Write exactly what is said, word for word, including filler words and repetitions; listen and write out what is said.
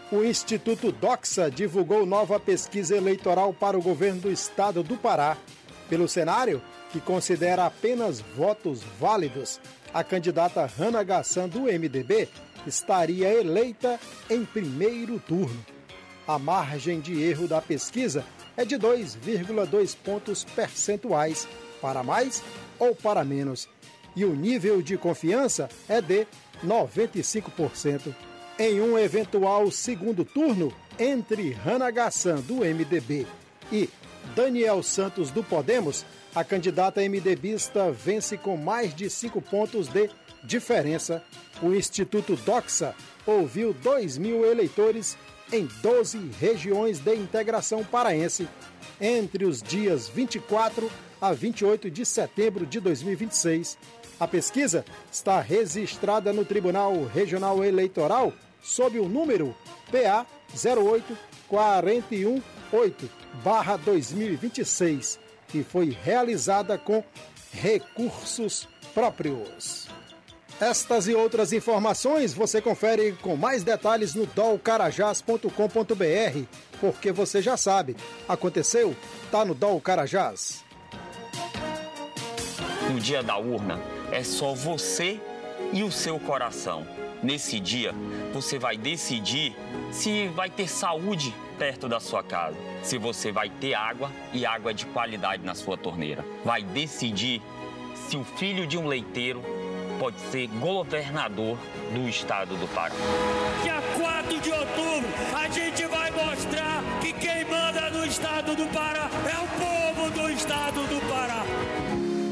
O Instituto Doxa divulgou nova pesquisa eleitoral para o governo do estado do Pará. Pelo cenário, que considera apenas votos válidos, a candidata Hannah Gassan, do M D B, estaria eleita em primeiro turno. A margem de erro da pesquisa é de dois vírgula dois pontos percentuais, para mais ou para menos, e o nível de confiança é de noventa e cinco por cento. Em um eventual segundo turno entre Hannah Gassan, do M D B, e Daniel Santos, do Podemos, a candidata MDBista vence com mais de cinco pontos de diferença. O Instituto Doxa ouviu dois mil eleitores em doze regiões de integração paraense entre os dias vinte e quatro a vinte e oito de setembro de dois mil e vinte e seis. A pesquisa está registrada no Tribunal Regional Eleitoral sob o número P A zero oito quatro um oito barra dois mil e vinte e seis e foi realizada com recursos próprios. Estas e outras informações você confere com mais detalhes no dol carajás ponto com ponto b r, porque você já sabe, aconteceu, tá no Dol Carajás. No dia da urna, é só você e o seu coração. Nesse dia, você vai decidir se vai ter saúde perto da sua casa, se você vai ter água e água de qualidade na sua torneira. Vai decidir se o filho de um leiteiro pode ser governador do estado do Pará. Dia quatro de outubro, a gente vai mostrar que quem manda no estado do Pará é o povo do estado do Pará.